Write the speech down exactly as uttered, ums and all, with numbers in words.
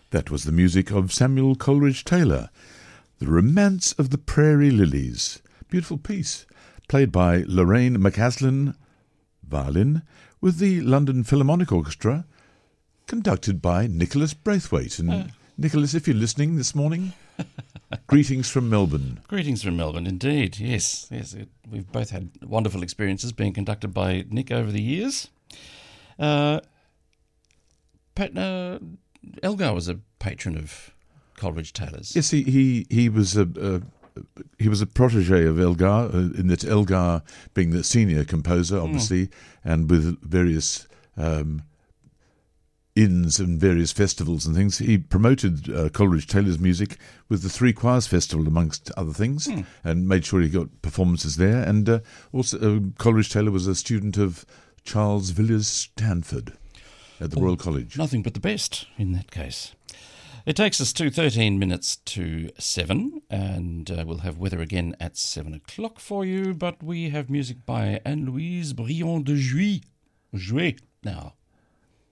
That was the music of Samuel Coleridge Taylor, The Romance of the Prairie Lilies. Beautiful piece, played by Lorraine McCaslin, violin, with the London Philharmonic Orchestra, conducted by Nicholas Braithwaite. And uh. Nicholas, if you're listening this morning, greetings from Melbourne. Greetings from Melbourne, indeed. Yes, yes. It, we've both had wonderful experiences being conducted by Nick over the years. Uh, Pat, uh, Elgar was a patron of Coleridge Taylor's. Yes, he he, he was a, a he was a protege of Elgar, uh, in that Elgar being the senior composer, obviously, mm. and with various um, inns and various festivals and things. He promoted uh, Coleridge Taylor's music with the Three Choirs Festival, amongst other things, mm. and made sure he got performances there. And uh, also, uh, Coleridge Taylor was a student of Charles Villiers Stanford at the well, Royal College. Nothing but the best in that case. It takes us to thirteen minutes to seven, and uh, we'll have weather again at seven o'clock for you, but we have music by Anne-Louise Briand de Jouy. Jouy now.